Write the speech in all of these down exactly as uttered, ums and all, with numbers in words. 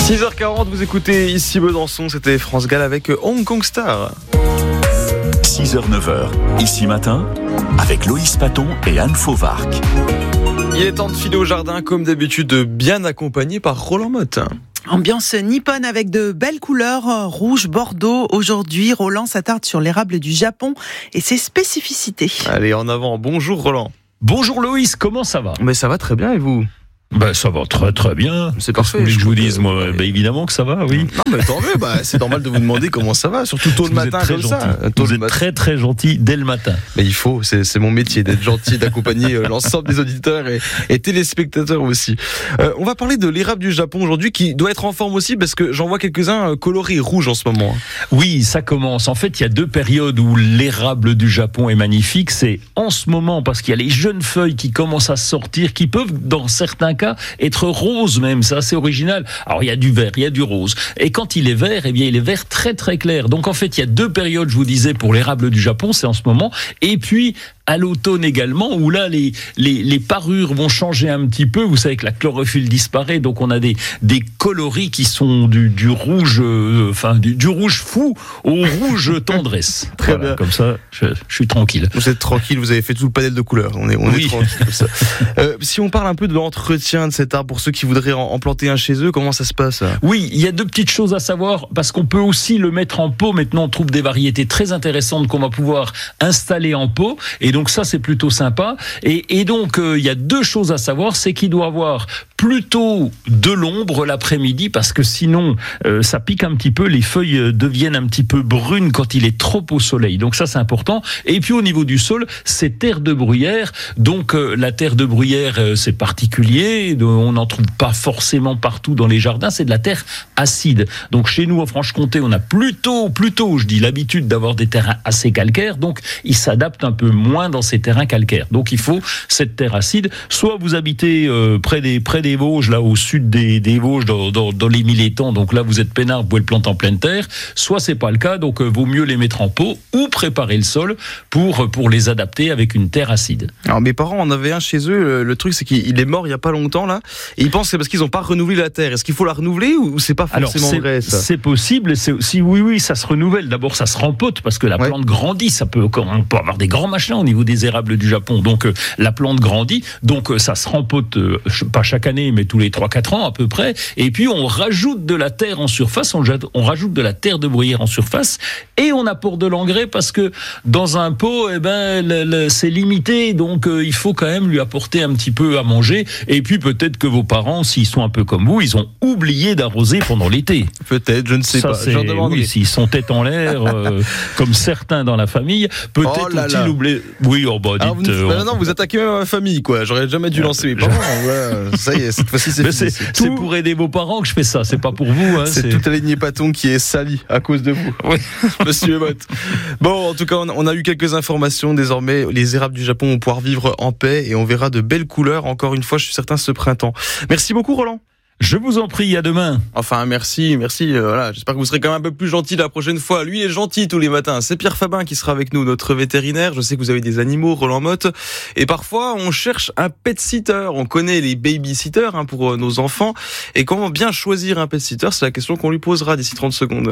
six heures quarante, vous écoutez ici Besançon, c'était France Gall avec Hong Kong Star. six heures neuf heures, ici matin, avec Loïs Paton et Anne Fauvarc. Il est temps de filer au jardin, comme d'habitude, bien accompagné par Roland Motte. Ambiance nippone avec de belles couleurs, rouge, bordeaux. Aujourd'hui, Roland s'attarde sur l'érable du Japon et ses spécificités. Allez, en avant. Bonjour Roland. Bonjour Loïs, comment ça va ? Mais ça va très bien et vous ? Ben, ça va très très bien. C'est parfait. Qu'est-ce que je je vous trouve dise, que... moi ben, évidemment que ça va, oui. Non mais tant mieux, bah, c'est normal de vous demander comment ça va, surtout tôt le vous matin êtes très comme gentil. ça. Tôt vous le êtes mat... très très gentil dès le matin. Mais il faut, c'est, c'est mon métier d'être gentil, d'accompagner euh, l'ensemble des auditeurs et, et téléspectateurs aussi. Euh, on va parler de l'érable du Japon aujourd'hui qui doit être en forme aussi parce que j'en vois quelques-uns euh, colorés rouges en ce moment. Oui, ça commence. En fait, il y a deux périodes où l'érable du Japon est magnifique. C'est en ce moment parce qu'il y a les jeunes feuilles qui commencent à sortir, qui peuvent dans certains cas être rose même, c'est assez original. Alors il y a du vert, il y a du rose. Et quand il est vert, eh bien il est vert très très clair. Donc en fait il y a deux périodes, je vous disais, pour l'érable du Japon, c'est en ce moment. Et puis à l'automne également, où là les, les, les parures vont changer un petit peu. Vous savez que la chlorophylle disparaît, donc on a des, des coloris qui sont du, du rouge, euh, enfin du, du rouge fou au rouge tendresse. Très voilà, bien. Comme ça, je, je suis tranquille. Vous êtes tranquille, vous avez fait tout le panel de couleurs. On est, on Oui. est tranquille comme ça. Euh, si on parle un peu de l'entretien de cet arbre pour ceux qui voudraient en, en planter un chez eux, comment ça se passe ? Oui, il y a deux petites choses à savoir, parce qu'on peut aussi le mettre en pot. Maintenant, on trouve des variétés très intéressantes qu'on va pouvoir installer en pot. Et donc ça, c'est plutôt sympa. Et, et donc, euh, il y a deux choses à savoir. C'est qu'il doit avoir plutôt de l'ombre l'après-midi, parce que sinon, euh, ça pique un petit peu. Les feuilles deviennent un petit peu brunes quand il est trop au soleil. Donc ça, c'est important. Et puis, au niveau du sol, c'est terre de bruyère. Donc, euh, la terre de bruyère, euh, c'est particulier. On n'en trouve pas forcément partout dans les jardins. C'est de la terre acide. Donc, chez nous, en Franche-Comté, on a plutôt, plutôt, je dis, l'habitude d'avoir des terrains assez calcaires. Donc, ils s'adaptent un peu moins dans ces terrains calcaires. Donc, il faut cette terre acide. Soit vous habitez euh, près des, près des Vosges, là, au sud des, des Vosges, dans, dans, dans les mille étangs. Donc là, vous êtes peinard, vous pouvez le planter en pleine terre. Soit c'est pas le cas. Donc, euh, vaut mieux les mettre en pot ou préparer le sol pour, pour les adapter avec une terre acide. Alors, mes parents en avaient un chez eux. Le, le truc, c'est qu'il est mort il y a pas longtemps, là. Et ils pensent que c'est parce qu'ils n'ont pas renouvelé la terre. Est-ce qu'il faut la renouveler ou c'est pas forcément Alors, c'est, vrai, ça ? C'est possible. C'est aussi, oui, oui, ça se renouvelle. D'abord, ça se rempote parce que la Ouais. plante grandit. Ça peut, on peut avoir des grands machins au niveau des érables du Japon. Donc, euh, la plante grandit. Donc, euh, ça se rempote, euh, pas chaque année, mais tous les trois quatre ans à peu près. Et puis, on rajoute de la terre en surface. On, on rajoute de la terre de bruyère en surface. Et on apporte de l'engrais parce que dans un pot, eh ben, le, le, c'est limité. Donc, euh, il faut quand même lui apporter un petit peu à manger. Et puis, peut-être que vos parents, s'ils sont un peu comme vous, ils ont oublié d'arroser pendant l'été. Peut-être, je ne sais Ça, pas. c'est, J'en demanderai. oui, s'ils sont tête en l'air, euh, comme certains dans la famille, peut-être Oh là ont-ils là. oublié. Oui, oh bah, dites. Alors, vous, euh, bah, non, vous attaquez même ma famille, quoi. J'aurais jamais dû lancer mes parents. Voilà, ça y est, cette fois-ci, c'est mais fini. c'est, Tout- c'est pour aider vos parents que je fais ça, c'est pas pour vous. Hein, C'est, c'est... toute la lignée Paton qui est salie à cause de vous, Oui. monsieur Motte. Bon, en tout cas, on a, on a eu quelques informations. Désormais, les érables du Japon vont pouvoir vivre en paix et on verra de belles couleurs, encore une fois, je suis certain, ce printemps. Merci beaucoup, Roland. Je vous en prie, à demain. Enfin, merci, merci. Euh, voilà, j'espère que vous serez quand même un peu plus gentil la prochaine fois. Lui est gentil tous les matins. C'est Pierre Fabin qui sera avec nous, notre vétérinaire. Je sais que vous avez des animaux, Roland Motte. Et parfois, on cherche un pet sitter. On connaît les baby-sitters hein, pour euh, nos enfants. Et comment bien choisir un pet sitter ? C'est la question qu'on lui posera d'ici trente secondes.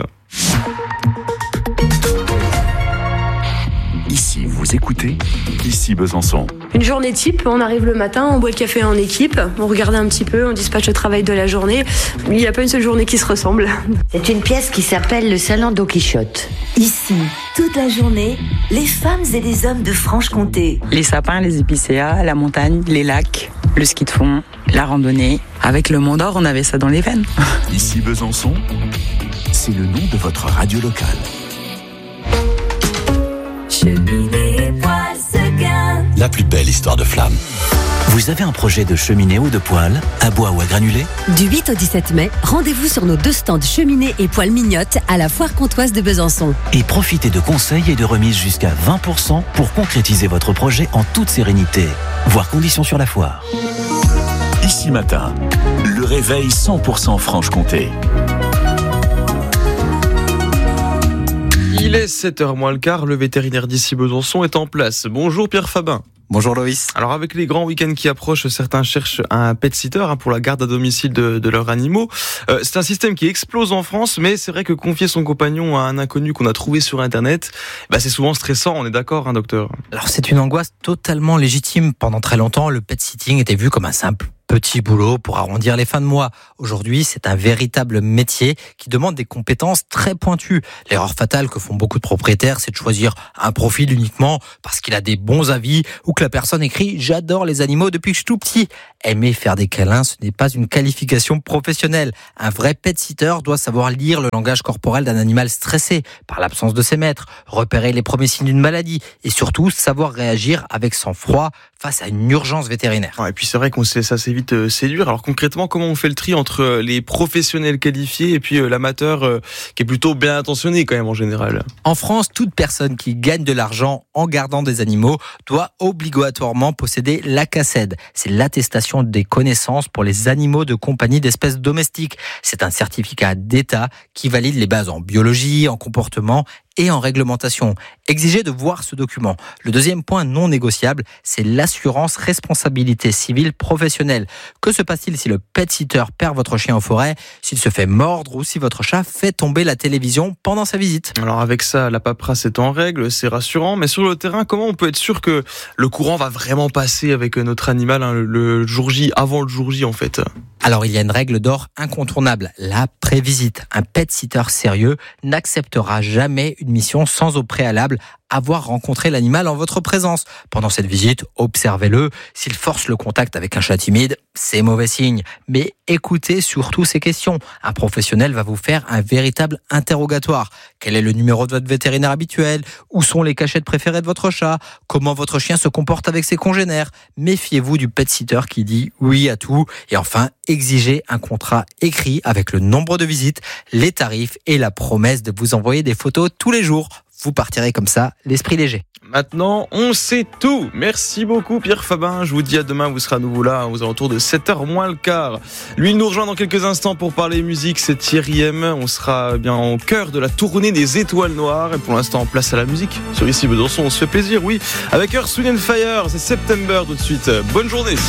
Ici, vous écoutez, ici Besançon. Une journée type, on arrive le matin, on boit le café en équipe, on regarde un petit peu, on dispatche le travail de la journée. Il n'y a pas une seule journée qui se ressemble. C'est une pièce qui s'appelle le salon Don Quichotte. Ici, toute la journée, les femmes et les hommes de Franche-Comté. Les sapins, les épicéas, la montagne, les lacs, le ski de fond, la randonnée. Avec le Mont d'Or, on avait ça dans les veines. Ici Besançon, c'est le nom de votre radio locale. Cheminée, poêle, Seguin. La plus belle histoire de flamme. Vous avez un projet de cheminée ou de poêle, à bois ou à granulés ? Du huit au dix-sept mai, rendez-vous sur nos deux stands cheminée et poêle mignotte à la Foire Comtoise de Besançon. Et profitez de conseils et de remises jusqu'à vingt pour cent pour concrétiser votre projet en toute sérénité. Voir conditions sur la foire. Ici matin, le réveil cent pour cent Franche-Comté. Il est sept heures moins le quart, le vétérinaire d'ici Besançon est en place. Bonjour Pierre Fabin. Bonjour Loïs. Alors avec les grands week-ends qui approchent, certains cherchent un pet-sitter hein, pour la garde à domicile de, de leurs animaux. Euh, c'est un système qui explose en France, mais c'est vrai que confier son compagnon à un inconnu qu'on a trouvé sur Internet, bah, c'est souvent stressant, on est d'accord, hein, docteur? Alors c'est une angoisse totalement légitime. Pendant très longtemps, le pet-sitting était vu comme un simple petit boulot pour arrondir les fins de mois. Aujourd'hui, c'est un véritable métier qui demande des compétences très pointues. L'erreur fatale que font beaucoup de propriétaires, c'est de choisir un profil uniquement parce qu'il a des bons avis ou que la personne écrit « J'adore les animaux depuis que je suis tout petit ». Aimer faire des câlins, ce n'est pas une qualification professionnelle. Un vrai pet-sitter doit savoir lire le langage corporel d'un animal stressé par l'absence de ses maîtres, repérer les premiers signes d'une maladie et surtout savoir réagir avec sang-froid face à une urgence vétérinaire. Ouais, et puis c'est vrai qu'on sait ça, c'est vite euh, séduire. Alors concrètement, comment on fait le tri entre euh, les professionnels qualifiés et puis euh, l'amateur euh, qui est plutôt bien intentionné quand même en général? En France, toute personne qui gagne de l'argent en gardant des animaux doit obligatoirement posséder l'A C A C E D. C'est l'attestation des connaissances pour les animaux de compagnie d'espèces domestiques. C'est un certificat d'État qui valide les bases en biologie, en comportement et en réglementation. Exigez de voir ce document. Le deuxième point non négociable, c'est l'assurance responsabilité civile professionnelle. Que se passe-t-il si le pet-sitter perd votre chien en forêt, s'il se fait mordre ou si votre chat fait tomber la télévision pendant sa visite? Alors avec ça, la paperasse est en règle, c'est rassurant, mais sur le terrain, comment on peut être sûr que le courant va vraiment passer avec notre animal hein, le jour J, avant le jour J en fait? Alors, il y a une règle d'or incontournable, la pré-visite. Un pet-sitter sérieux n'acceptera jamais une mission sans au préalable avoir rencontré l'animal en votre présence. Pendant cette visite, observez-le. S'il force le contact avec un chat timide, c'est mauvais signe. Mais écoutez surtout ces questions. Un professionnel va vous faire un véritable interrogatoire. Quel est le numéro de votre vétérinaire habituel? Où sont les cachettes préférées de votre chat? Comment votre chien se comporte avec ses congénères? Méfiez-vous du pet-sitter qui dit oui à tout. Et enfin, exigez un contrat écrit avec le nombre de visites, les tarifs et la promesse de vous envoyer des photos tous les jours. Vous partirez comme ça, l'esprit léger. Maintenant, on sait tout. Merci beaucoup Pierre Fabin. Je vous dis à demain, vous serez à nouveau là aux alentours de sept heures moins le quart. Lui, il nous rejoint dans quelques instants pour parler musique, c'est Thierry M. On sera bien au cœur de la tournée des Étoiles Noires. Et pour l'instant, place à la musique. Sur Ici Besançon, on se fait plaisir, oui. Avec Earth, Wind and Fire, c'est September tout de suite. Bonne journée.